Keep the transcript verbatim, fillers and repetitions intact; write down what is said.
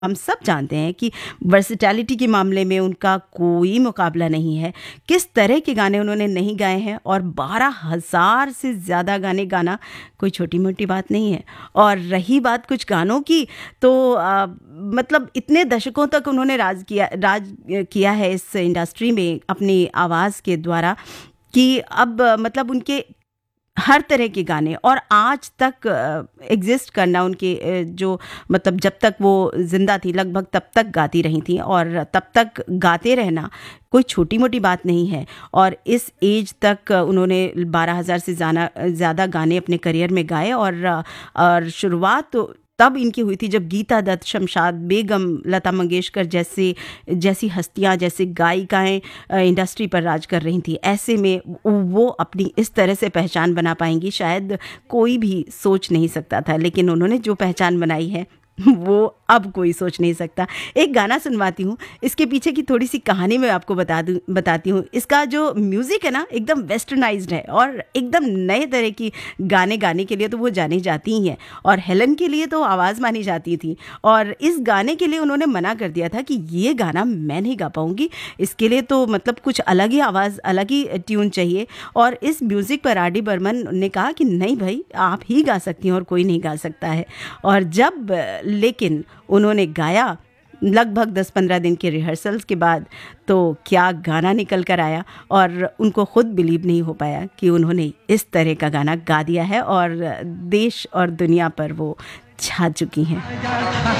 हम सब जानते हैं कि वर्सेटैलिटी के मामले में उनका कोई मुकाबला नहीं है। किस तरह के गाने उन्होंने नहीं गाए हैं, और बारह हज़ार से ज़्यादा गाने गाना कोई छोटी-मोटी बात नहीं है। और रही बात कुछ गानों की, तो अ, मतलब इतने दशकों तक उन्होंने राज किया राज किया है इस इंडस्ट्री में अपनी आवाज़ के द्वारा, कि अब अ, मतलब उनके हर तरह के गाने, और आज तक एग्जिस्ट करना उनके अ, जो मतलब जब तक वो ज़िंदा थी लगभग तब तक गाती रही थी, और तब तक गाते रहना कोई छोटी मोटी बात नहीं है। और इस एज तक उन्होंने बारह हज़ार से ज़्यादा ज़्यादा गाने अपने करियर में गाए, और अ, और शुरुआत तो तब इनकी हुई थी जब गीता दत्त, शमशाद बेगम, लता मंगेशकर जैसे जैसी हस्तियां, जैसे गायिकाएं अ, इंडस्ट्री पर राज कर रही थी। ऐसे में वो अपनी इस तरह से पहचान बना पाएंगी, शायद कोई भी सोच नहीं सकता था। लेकिन उन्होंने जो पहचान बनाई है वो अब कोई सोच नहीं सकता। एक गाना सुनवाती हूँ, इसके पीछे की थोड़ी सी कहानी मैं आपको बता दूं बताती हूँ। इसका जो म्यूज़िक है ना, एकदम वेस्टर्नाइज्ड है, और एकदम नए तरह की गाने गाने के लिए तो वो जानी जाती ही हैं, और हेलन के लिए तो आवाज़ मानी जाती थी। और इस गाने के लिए उन्होंने मना कर दिया था कि ये गाना मैं नहीं गा पाऊँगी, इसके लिए तो मतलब कुछ अलग ही आवाज़, अलग ही ट्यून चाहिए। और इस म्यूज़िक पर आर डी बर्मन ने कहा कि नहीं भाई, आप ही गा सकती हैं और कोई नहीं गा सकता है। और जब लेकिन उन्होंने गाया लगभग दस पंद्रह दिन के रिहर्सल्स के बाद, तो क्या गाना निकल कर आया, और उनको खुद बिलीव नहीं हो पाया कि उन्होंने इस तरह का गाना गा दिया है, और देश और दुनिया पर वो छा चुकी हैं।